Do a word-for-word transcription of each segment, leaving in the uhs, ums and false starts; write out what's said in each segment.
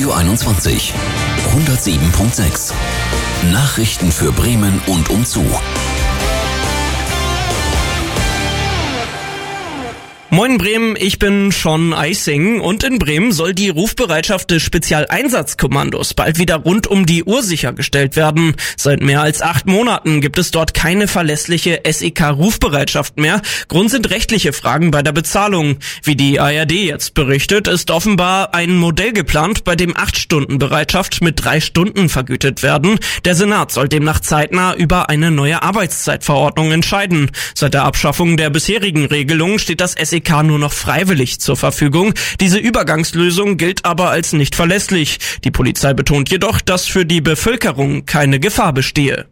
Radio einundzwanzig. hundertsieben Komma sechs. Nachrichten für Bremen und umzu. Moin Bremen, ich bin Sean Eising und in Bremen soll die Rufbereitschaft des Spezialeinsatzkommandos bald wieder rund um die Uhr sichergestellt werden. Seit mehr als acht Monaten gibt es dort keine verlässliche S E K-Rufbereitschaft mehr. Grund sind rechtliche Fragen bei der Bezahlung. Wie die A R D jetzt berichtet, ist offenbar ein Modell geplant, bei dem acht Stunden Bereitschaft mit drei Stunden vergütet werden. Der Senat soll demnach zeitnah über eine neue Arbeitszeitverordnung entscheiden. Seit der Abschaffung der bisherigen Regelung steht das S E K nur noch freiwillig zur Verfügung. Diese Übergangslösung gilt aber als nicht verlässlich. Die Polizei betont jedoch, dass für die Bevölkerung keine Gefahr bestehe.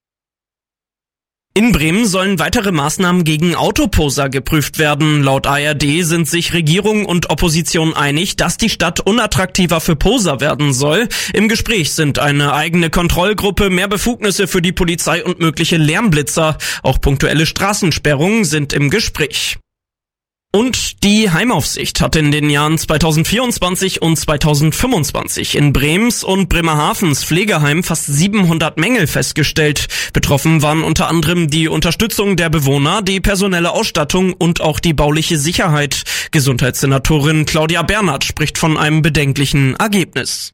In Bremen sollen weitere Maßnahmen gegen Autoposer geprüft werden. Laut A R D sind sich Regierung und Opposition einig, dass die Stadt unattraktiver für Poser werden soll. Im Gespräch sind eine eigene Kontrollgruppe, mehr Befugnisse für die Polizei und mögliche Lärmblitzer. Auch punktuelle Straßensperrungen sind im Gespräch. Und die Heimaufsicht hat in den Jahren zweitausendvierundzwanzig und zweitausendfünfundzwanzig in Bremens und Bremerhavens Pflegeheim fast siebenhundert Mängel festgestellt. Betroffen waren unter anderem die Unterstützung der Bewohner, die personelle Ausstattung und auch die bauliche Sicherheit. Gesundheitssenatorin Claudia Bernhardt spricht von einem bedenklichen Ergebnis.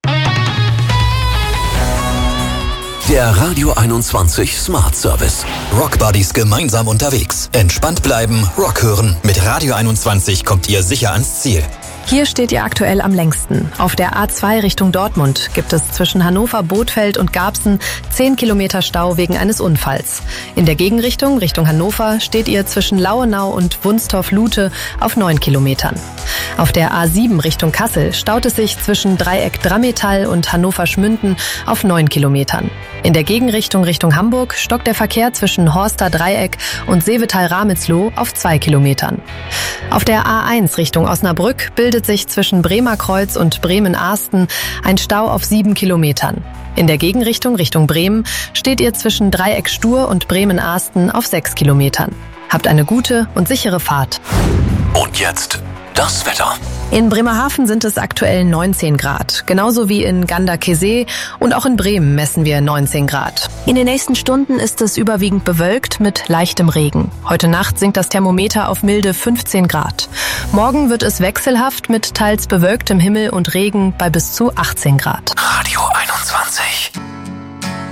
Der Radio einundzwanzig Smart Service. Rock Buddies gemeinsam unterwegs. Entspannt bleiben, Rock hören. Mit Radio einundzwanzig kommt ihr sicher ans Ziel. Hier steht ihr aktuell am längsten. Auf der A zwei Richtung Dortmund gibt es zwischen Hannover, Bothfeld und Garbsen zehn Kilometer Stau wegen eines Unfalls. In der Gegenrichtung, Richtung Hannover, steht ihr zwischen Lauenau und Wunstorf-Lute auf neun Kilometern. Auf der A sieben Richtung Kassel staut es sich zwischen Dreieck Drammetal und Hannover-Schmünden auf neun Kilometern. In der Gegenrichtung Richtung Hamburg stockt der Verkehr zwischen Horster Dreieck und Seevetal-Ramitzloh auf zwei Kilometern. Auf der A eins Richtung Osnabrück bildet sich zwischen Bremerkreuz und Bremen-Ahsten ein Stau auf sieben Kilometern. In der Gegenrichtung Richtung Bremen steht ihr zwischen Dreieck Stur und Bremen-Ahsten auf sechs Kilometern. Habt eine gute und sichere Fahrt. Und jetzt das Wetter. In Bremerhaven sind es aktuell neunzehn Grad. Genauso wie in Ganderkesee und auch in Bremen messen wir neunzehn Grad. In den nächsten Stunden ist es überwiegend bewölkt mit leichtem Regen. Heute Nacht sinkt das Thermometer auf milde fünfzehn Grad. Morgen wird es wechselhaft mit teils bewölktem Himmel und Regen bei bis zu achtzehn Grad. Radio einundzwanzig.